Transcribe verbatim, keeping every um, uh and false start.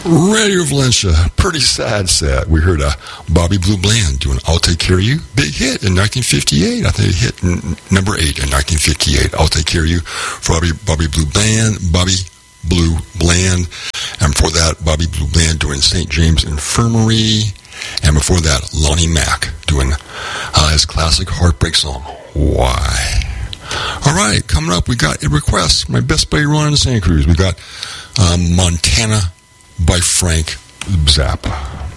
Radio Valencia, pretty sad set. We heard uh, Bobby Blue Bland doing I'll Take Care of You. Big hit in nineteen fifty-eight. I think it hit n- number eight in nineteen fifty-eight. I'll Take Care of You for Bobby, Bobby Blue Bland. Bobby Blue Bland. And before that, Bobby Blue Bland doing Saint James Infirmary. And before that, Lonnie Mack doing uh, his classic heartbreak song, Why? All right, coming up, we got a request. My best buddy Ron in Santa Cruz. We got um, Montana by Frank Zappa.